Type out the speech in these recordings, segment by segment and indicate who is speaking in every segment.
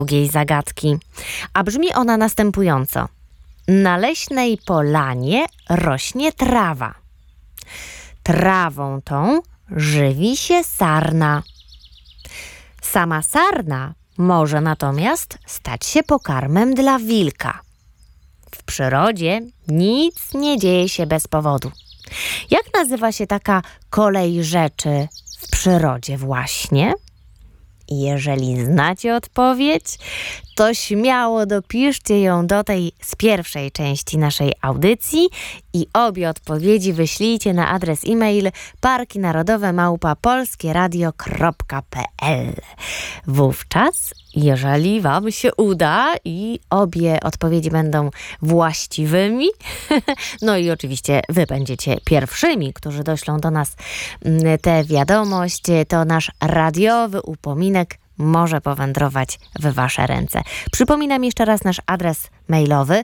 Speaker 1: drugiej zagadki, a brzmi ona następująco. Na leśnej polanie rośnie trawa. Trawą tą żywi się sarna. Sama sarna może natomiast stać się pokarmem dla wilka. W przyrodzie nic nie dzieje się bez powodu. Jak nazywa się taka kolej rzeczy w przyrodzie właśnie? Jeżeli znacie odpowiedź, to śmiało dopiszcie ją do tej z pierwszej części naszej audycji i obie odpowiedzi wyślijcie na adres e-mail parkinarodowe@polskieradio.pl. Wówczas, jeżeli wam się uda i obie odpowiedzi będą właściwymi, no i oczywiście wy będziecie pierwszymi, którzy doślą do nas tę wiadomość, to nasz radiowy upominek może powędrować w wasze ręce. Przypominam jeszcze raz nasz adres mailowy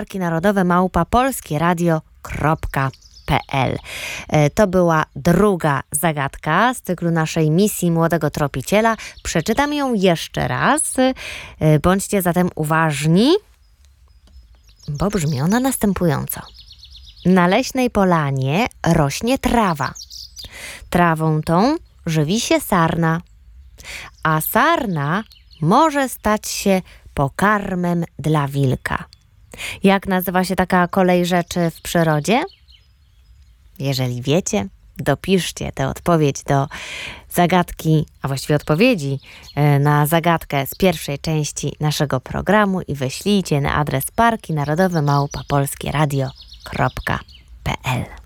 Speaker 1: parkinarodowe@polskieradio.pl. To była druga zagadka z cyklu naszej misji Młodego Tropiciela. Przeczytam ją jeszcze raz. Bądźcie zatem uważni, bo brzmi ona następująco. Na leśnej polanie rośnie trawa. Trawą tą żywi się sarna. A sarna może stać się pokarmem dla wilka. Jak nazywa się taka kolej rzeczy w przyrodzie? Jeżeli wiecie, dopiszcie tę odpowiedź do zagadki, a właściwie odpowiedzi na zagadkę z pierwszej części naszego programu i wyślijcie na adres parkinarodowe@polskieradio.pl.